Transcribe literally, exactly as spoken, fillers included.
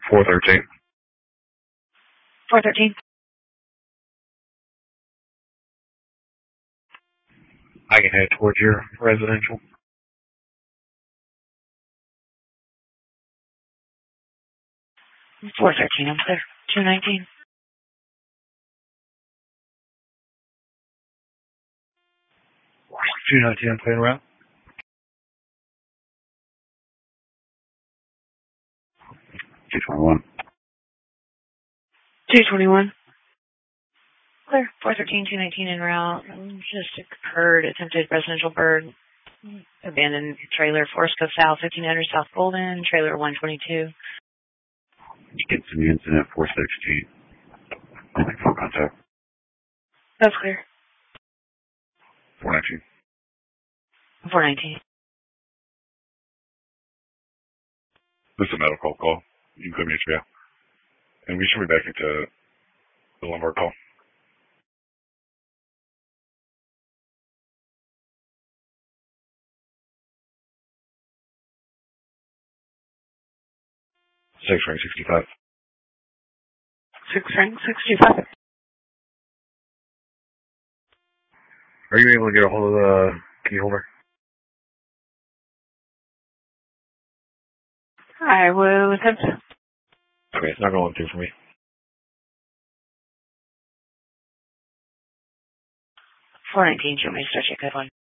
four thirteen. four thirteen. I can head towards your residential. four thirteen, I'm clear. two nineteen. two nineteen, I'm clear around. two twenty-one. two twenty-one. Clear. four thirteen, two nineteen en route. Just occurred. Attempted residential bird. Abandoned trailer. Forest Cove South, fifteen hundred South Golden. Trailer one twenty-two. Get some incident four sixteen. Only full contact. That's clear. four nineteen. four nineteen. This is a medical call. You can come H B O. And we should be back into the lumbar call. Six rank sixty-five. Six rank sixty-five. Are you able to get a hold of the key holder? I will attempt. Okay, it's not going through for me. four nineteen, show me to start your code one.